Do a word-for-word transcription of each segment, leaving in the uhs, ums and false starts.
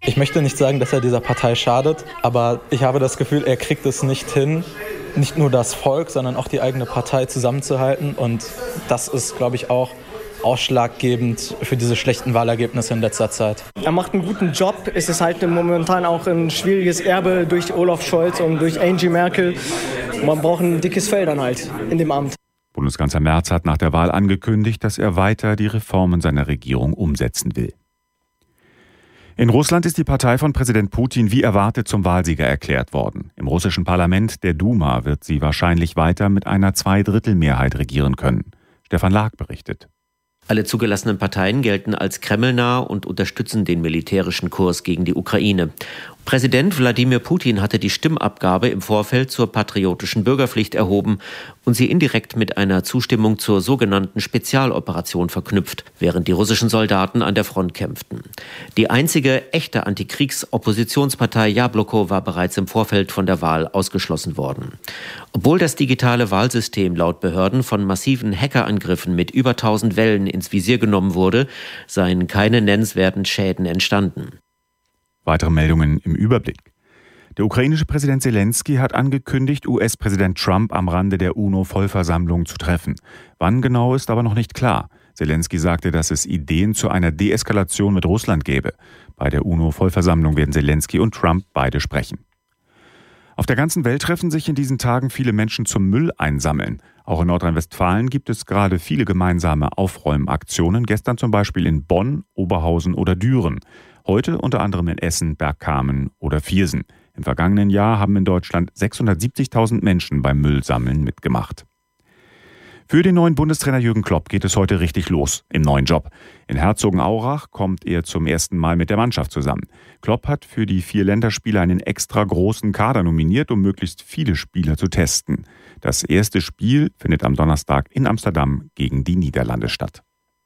Ich möchte nicht sagen, dass er dieser Partei schadet, aber ich habe das Gefühl, er kriegt es nicht hin, nicht nur das Volk, sondern auch die eigene Partei zusammenzuhalten. Und das ist, glaube ich, auch ausschlaggebend für diese schlechten Wahlergebnisse in letzter Zeit. Er macht einen guten Job. Es ist halt momentan auch ein schwieriges Erbe durch Olaf Scholz und durch Angie Merkel. Man braucht ein dickes Fell dann halt in dem Amt. Bundeskanzler Merz hat nach der Wahl angekündigt, dass er weiter die Reformen seiner Regierung umsetzen will. In Russland ist die Partei von Präsident Putin wie erwartet zum Wahlsieger erklärt worden. Im russischen Parlament, der Duma, wird sie wahrscheinlich weiter mit einer Zweidrittelmehrheit regieren können. Stefan Lag berichtet. Alle zugelassenen Parteien gelten als kremlnah und unterstützen den militärischen Kurs gegen die Ukraine. Präsident Wladimir Putin hatte die Stimmabgabe im Vorfeld zur patriotischen Bürgerpflicht erhoben und sie indirekt mit einer Zustimmung zur sogenannten Spezialoperation verknüpft, während die russischen Soldaten an der Front kämpften. Die einzige echte Antikriegs-Oppositionspartei Jabloko war bereits im Vorfeld von der Wahl ausgeschlossen worden. Obwohl das digitale Wahlsystem laut Behörden von massiven Hackerangriffen mit über tausend Wellen ins Visier genommen wurde, seien keine nennenswerten Schäden entstanden. Weitere Meldungen im Überblick. Der ukrainische Präsident Selenskyj hat angekündigt, U S-Präsident Trump am Rande der UNO-Vollversammlung zu treffen. Wann genau, ist aber noch nicht klar. Selenskyj sagte, dass es Ideen zu einer Deeskalation mit Russland gäbe. Bei der UNO-Vollversammlung werden Selenskyj und Trump beide sprechen. Auf der ganzen Welt treffen sich in diesen Tagen viele Menschen zum Müll einsammeln. Auch in Nordrhein-Westfalen gibt es gerade viele gemeinsame Aufräumaktionen. Gestern zum Beispiel in Bonn, Oberhausen oder Düren. Heute unter anderem in Essen, Bergkamen oder Viersen. Im vergangenen Jahr haben in Deutschland sechshundertsiebzigtausend Menschen beim Müllsammeln mitgemacht. Für den neuen Bundestrainer Jürgen Klopp geht es heute richtig los im neuen Job. In Herzogenaurach kommt er zum ersten Mal mit der Mannschaft zusammen. Klopp hat für die vier Länderspiele einen extra großen Kader nominiert, um möglichst viele Spieler zu testen. Das erste Spiel findet am Donnerstag in Amsterdam gegen die Niederlande statt.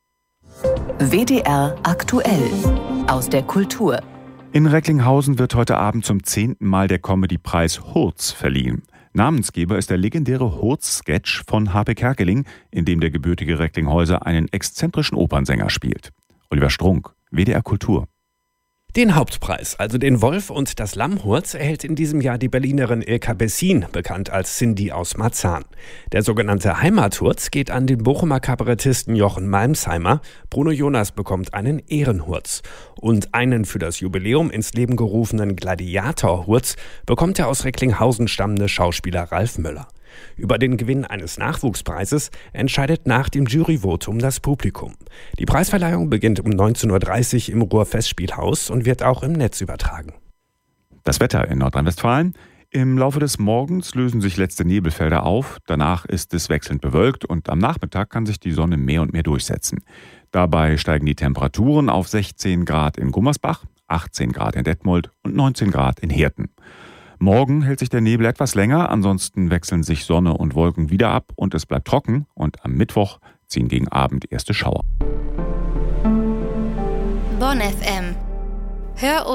W D R aktuell aus der Kultur. In Recklinghausen wird heute Abend zum zehnten Mal der Comedy-Preis Hurz verliehen. Namensgeber ist der legendäre Hurz-Sketch von Harpe Kerkeling, in dem der gebürtige Recklinghäuser einen exzentrischen Opernsänger spielt. Oliver Strunk, W D R Kultur. Den Hauptpreis, also den Wolf und das Lamm Hurz, erhält in diesem Jahr die Berlinerin Ilka Bessin, bekannt als Cindy aus Marzahn. Der sogenannte Heimathurz geht an den Bochumer Kabarettisten Jochen Malmsheimer. Bruno Jonas bekommt einen Ehrenhurz. Und einen für das Jubiläum ins Leben gerufenen Gladiator-Hurz bekommt der aus Recklinghausen stammende Schauspieler Ralf Möller. Über den Gewinn eines Nachwuchspreises entscheidet nach dem Juryvotum das Publikum. Die Preisverleihung beginnt um neunzehn Uhr dreißig im Ruhr-Festspielhaus und wird auch im Netz übertragen. Das Wetter in Nordrhein-Westfalen. Im Laufe des Morgens lösen sich letzte Nebelfelder auf. Danach ist es wechselnd bewölkt und am Nachmittag kann sich die Sonne mehr und mehr durchsetzen. Dabei steigen die Temperaturen auf sechzehn Grad in Gummersbach, achtzehn Grad in Detmold und neunzehn Grad in Herten. Morgen hält sich der Nebel etwas länger, ansonsten wechseln sich Sonne und Wolken wieder ab und es bleibt trocken und am Mittwoch ziehen gegen Abend erste Schauer. Bonn F M. Hör